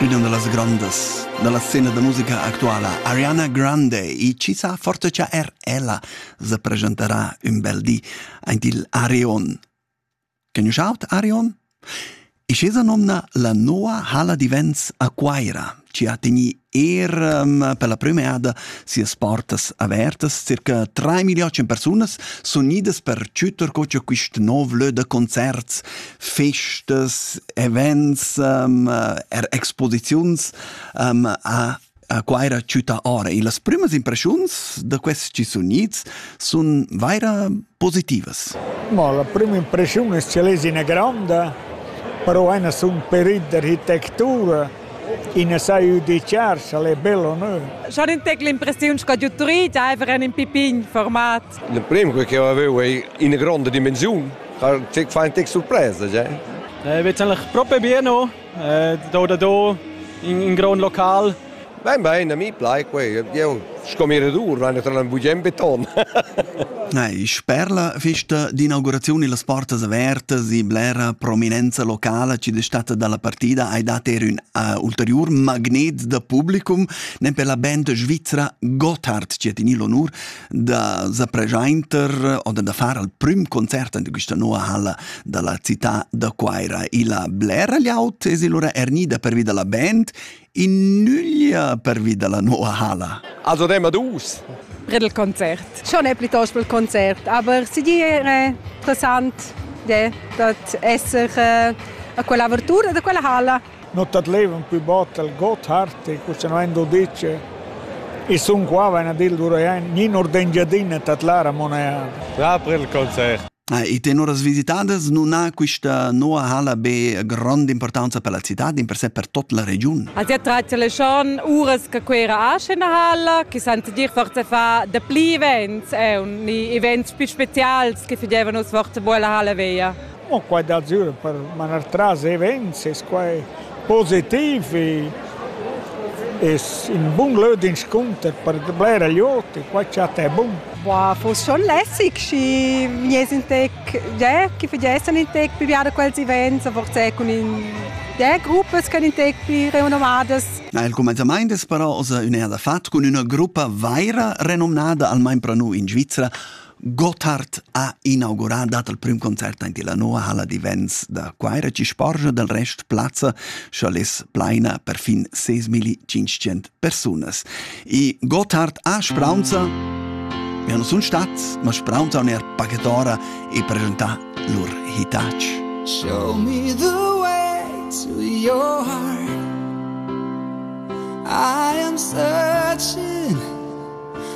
una de las grandes de la scena de musica actuala, Ariana Grande, e ci sa forse c'è ella se presenterà un bel di antil Arion. Conosciut Arion? E scesa nomna la nuova hala di Vents a Quaira, ci ha teni per la prima volta si portas avertas, circa 3 milioni persone sono unidas per ciutar coce quist nov lö de concerts, festas, events, exposizions a Quaira ciuta ora. E las primas impressions de questi ci sono units sono vaira positivas. Ma la prima impressione è che è grande, però è un periodo di architettura. In sai udiciar, se è bello, no? Schon in tec l'impressione che io trovo einfach in pipin format. Il primo che avevo è in grande dimensione. Ich fa eine sorpresa, ja. Wird eigentlich proprio bene, da in gran Lokal. Bene, a me piace, io scommere duro, tra un bugen beton. Per festa di inaugurazione le porte aperte e blera prominenza locale ci è stata dalla partita hai dato un ulterior magnet da publicum per la band svizzera Gotthard ci ha tenuto l'onore da presentare o da fare il primo concerto in questa nuova halla della città di Quaira e la blera gli out e loro ernida per via della band in nuglia per via della nuova halla. Also nehmen wir aus. Per il concerto. Schon nicht piuttosto per il concerto, aber si è interessant essere a quella apertura di quella halla. Non ti levano più botte il Gotthard, cosa non dice. E sono qua, vanno a dire loro, non ordengiadina, ti lara monea. Ja, per il concerto. E tenoras visitadas non ha questa nuova halla be grande importanza per la città, in per sé per tutta la regione. Also trattele schon ures che quera asce na halla, che sanno dir forse fa de pli events, ni events più speciali che facevano forse buona halla via. Ma qua da giuro per manartras events, qua positivi. E in buon luogo in sconto per blera gli occhi, qua c'è te buon. Wow, fosse schon lässig, che vergessen in tec per via quels events, forse con in gruppe che in tec per renomadas. Il cominciamento però è fatto con una gruppa vaira renomnata almeno per noi in Svizzera. Gotthard ha inaugurato il primo concerto in la nuova halla di Vents da Quaira ci sporge del resto piazza Chalet Plaina per fin 6.500 persone. E Gotthard ha spraunza wir non sono stati, ma spraunza un pacchetora e presenta lor hitach. Show me the way to your heart. I am